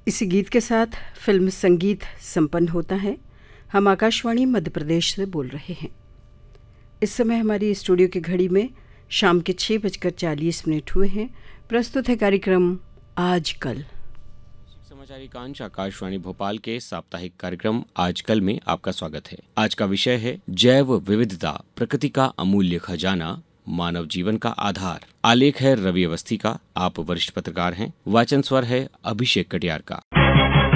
इसी गीत के साथ फिल्म संगीत संपन्न होता है। हम आकाशवाणी मध्य प्रदेश से बोल रहे हैं। इस समय हमारी स्टूडियो की घड़ी में शाम के 6:40 हुए हैं। प्रस्तुत है कार्यक्रम आजकल। समाचार एकांश आकाशवाणी भोपाल के साप्ताहिक कार्यक्रम आजकल में आपका स्वागत है। आज का विषय है जैव विविधता, प्रकृति का अमूल्य खजाना, मानव जीवन का आधार। आलेख है रवि अवस्थी का। आप वरिष्ठ पत्रकार हैं। वाचन स्वर है अभिषेक कटियार का।